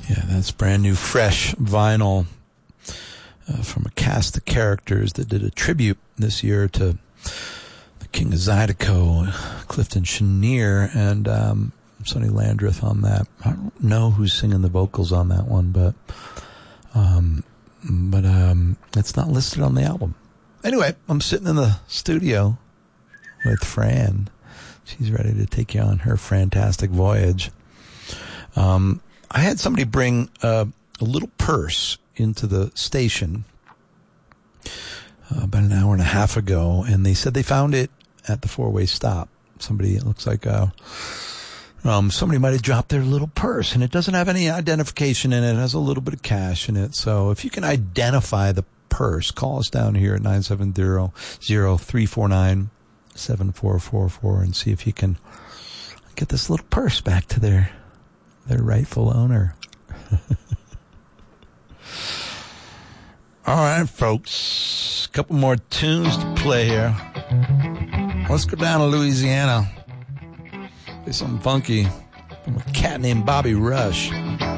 Yeah, that's brand new, fresh vinyl from a cast of characters that did a tribute this year to the King of Zydeco, Clifton Chenier, and Sonny Landreth on that. I don't know who's singing the vocals on that one, but it's not listed on the album. Anyway, I'm sitting in the studio with Fran. She's ready to take you on her fantastic voyage. I had somebody bring a little purse into the station about an hour and a half ago, and they said they found it at the four-way stop. It looks like somebody might have dropped their little purse, and it doesn't have any identification in it. It has a little bit of cash in it. So if you can identify the purse, call us down here at 970-349-7444 and see if you can get this little purse back to their rightful owner. All right, folks. A couple more tunes to play here. Let's go down to Louisiana. Play something funky from a cat named Bobby Rush.